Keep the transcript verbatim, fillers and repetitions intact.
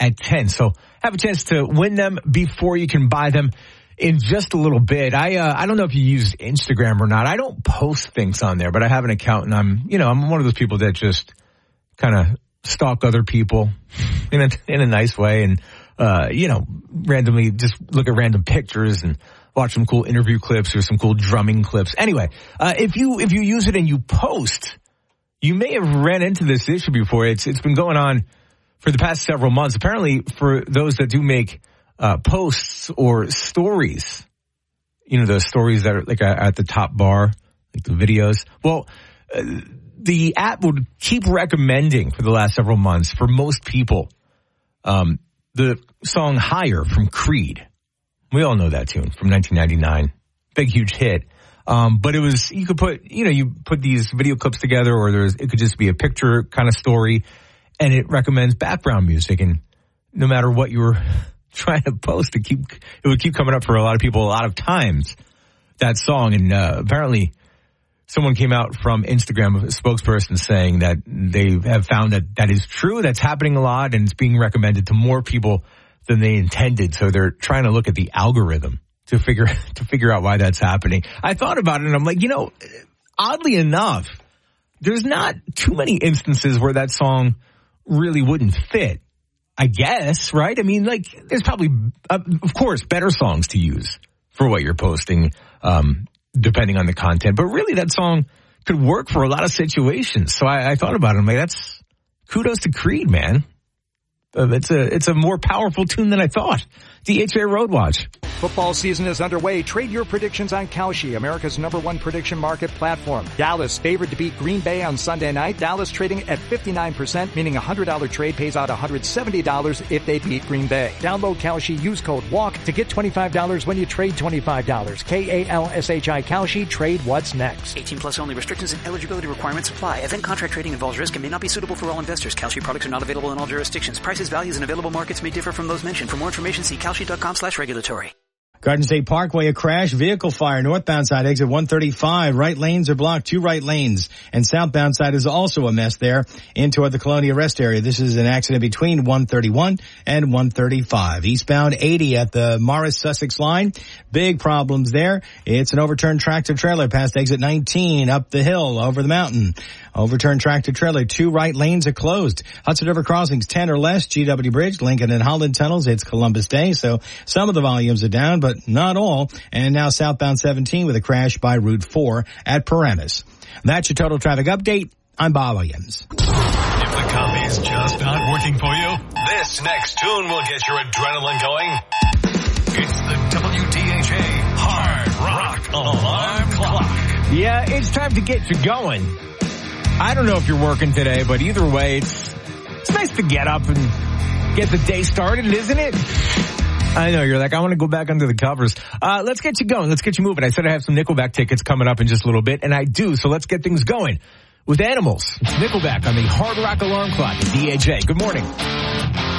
at ten. So have a chance to win them before you can buy them in just a little bit. I uh, I don't know if you use Instagram or not. I don't post things on there, but I have an account, and I'm, you know, I'm one of those people that just kind of stalk other people in a, in a nice way, and, uh, you know, randomly just look at random pictures and watch some cool interview clips or some cool drumming clips. Anyway, uh, if you, if you use it and you post, you may have ran into this issue before. It's, it's been going on for the past several months. Apparently, for those that do make, uh, posts or stories, you know, the stories that are like uh, at the top bar, like the videos. Well, uh, the app would keep recommending for the last several months for most people, um, the song Higher from Creed. We all know that tune from nineteen ninety-nine. Big, huge hit. Um, but it was, you could put, you know, you put these video clips together, or there's, it could just be a picture kind of story, and it recommends background music. And no matter what you were trying to post, it keep, it would keep coming up for a lot of people a lot of times, that song. And, uh, apparently someone came out from Instagram, a spokesperson, saying that they have found that that is true. That's happening a lot, and it's being recommended to more people than they intended. So they're trying to look at the algorithm to figure to figure out why that's happening. I thought about it, and I'm like, you know, oddly enough, there's not too many instances where that song really wouldn't fit, I guess, right? I mean, like, there's probably, uh, of course, better songs to use for what you're posting, um, depending on the content. But really, that song could work for a lot of situations. So I, I thought about it. I'm like, that's kudos to Creed, man. Uh, it's a it's a more powerful tune than I thought. D H A Road Watch. Football season is underway. Trade your predictions on Kalshi, America's number one prediction market platform. Dallas favored to beat Green Bay on Sunday night. Dallas trading at fifty-nine percent, meaning a one hundred dollars trade pays out one hundred seventy dollars if they beat Green Bay. Download Kalshi, use code WALK to get twenty-five dollars when you trade twenty-five dollars. K A L S H I Kalshi, trade what's next. eighteen plus only. Restrictions and eligibility requirements apply. Event contract trading involves risk and may not be suitable for all investors. Kalshi products are not available in all jurisdictions. Prices, values, and available markets may differ from those mentioned. For more information, see kalshi.com slash regulatory. Garden State Parkway, a crash, vehicle fire, northbound side, exit one thirty-five. Right lanes are blocked, two right lanes. And southbound side is also a mess there in toward the Colonia Rest area. This is an accident between one thirty-one and one thirty-five. Eastbound eighty at the Morris-Sussex line. Big problems there. It's an overturned tractor trailer past exit nineteen, up the hill, over the mountain. Overturned tractor trailer, two right lanes are closed. Hudson River crossings, ten or less. G W Bridge, Lincoln and Holland tunnels. It's Columbus Day, so some of the volumes are down, but not all. And now southbound seventeen with a crash by Route four at Paramus. That's your total traffic update. I'm Bob Williams. If the coffee's just not working for you, this next tune will get your adrenaline going. It's the W D H A Hard Rock Alarm Clock. Yeah, it's time to get you going. I don't know if you're working today, but either way, it's it's nice to get up and get the day started, isn't it? I know, you're like, I want to go back under the covers. Uh, let's get you going. Let's get you moving. I said I have some Nickelback tickets coming up in just a little bit, and I do, so let's get things going with Animals. It's Nickelback on the Hard Rock Alarm Clock at D H A. Good morning.